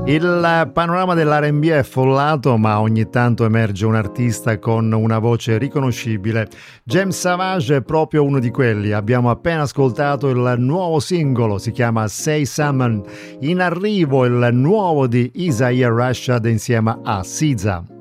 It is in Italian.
Il panorama dell'R&B è follato, ma ogni tanto emerge un artista con una voce riconoscibile. James Savage è proprio uno di quelli. Abbiamo appena ascoltato il nuovo singolo, si chiama Say Summon. In arrivo il nuovo di Isaiah Rashad insieme a SZA.